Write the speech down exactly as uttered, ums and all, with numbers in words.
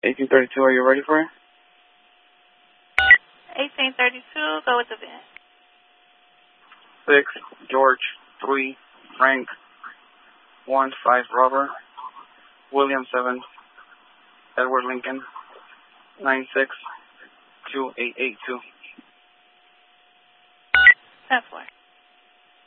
eighteen thirty-two, are you ready for it? eighteen thirty-two, go with the V I N. six, George, three, Frank, one, five, Robert, William, seven, Edward Lincoln, nine, six, two, eight, eight, two. ten four.